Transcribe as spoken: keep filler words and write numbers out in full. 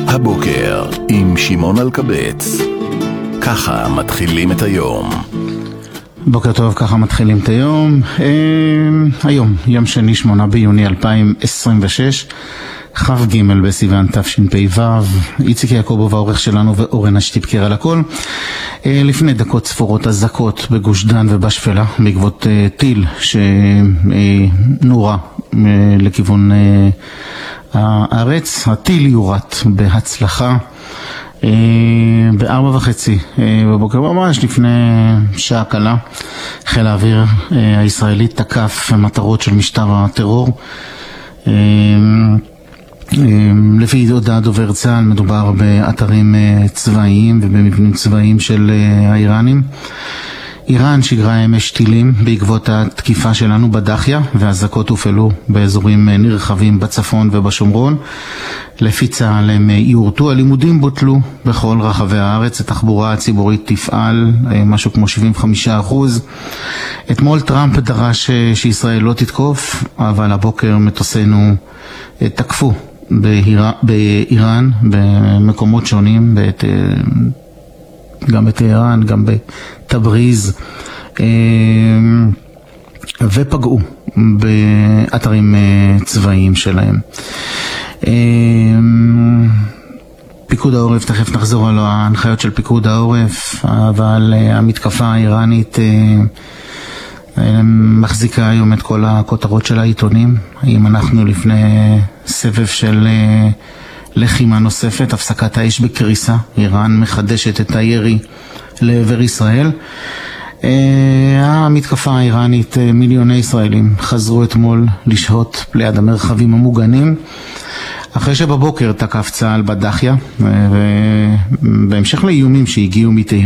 הבוקר עם שמעון אלקבץ. ככה מתחילים את היום. בוקר טוב, ככה מתחילים את היום. אה, היום, יום שני, שמונה ביוני אלפיים עשרים ושש, כ"ג בסיוון תשפ"ו. איציק יעקובוב העורך שלנו ואורן השטיפקר על הכל. אה, לפני דקות ספורות אזעקות בגוש דן ובשפלה בעקבות אה, טיל שנורה אה, לכיוון אה, הארץ. הטיל יורט בהצלחה בארבע וחצי בבוקר, ממש לפני שעה קלה. חיל האוויר הישראלי תקף מטרות של משטר הטרור. לפי הודעת דובר צה"ל מדובר באתרים צבאיים ובמבנים צבאיים של האיראנים. איראן שיגרה אמש טילים בעקבות התקיפה שלנו בדחיה, והזעקות הופעלו באזורים נרחבים בצפון ובשומרון. לפי צה"ל הם יורטו, הלימודים בוטלו בכל רחבי הארץ, התחבורה הציבורית תפעל משהו כמו שבעים וחמישה אחוז. אתמול טראמפ דרש שישראל לא תתקוף, אבל הבוקר מטוסינו תקפו באיראן במקומות שונים, בעת גם בטהרן, גם בתבריז, ופגעו באתרים צבאיים שלהם. פיקוד העורף, תכף נחזור על ההנחיות של פיקוד העורף, אבל המתקפה האיראנית מחזיקה היום את כל הכותרות של העיתונים. האם אנחנו לפני סבב של לחימה נוספת, הפסקת האש בקריסה, איראן מחדשת את הירי לעבר ישראל. המתקפה האיראנית, מיליוני ישראלים חזרו אתמול לשהות ליד המרחבים המוגנים, אחרי שבבוקר תקף צה"ל בדחיה, ובהמשך לאיומים שהגיעו מטהרן